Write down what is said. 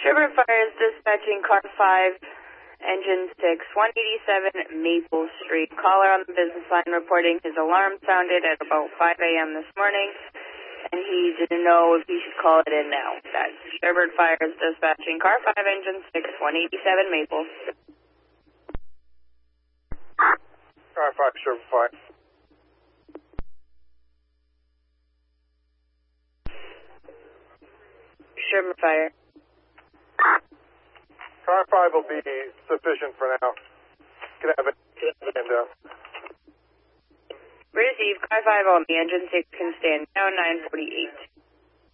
Sherburne Fire is dispatching car 5, engine 6, 187 Maple Street. Caller on the business line reporting his alarm sounded at about 5 a.m. this morning, and he didn't know if he should call it in now. That's Sherburne Fire is dispatching car 5, engine 6, 187 Maple. Car 5, Sherburne Fire. Sherburne Fire. Car 5 will be sufficient for now. Can I have it? And, Receive car 5 on the engine 6 can stand down 948.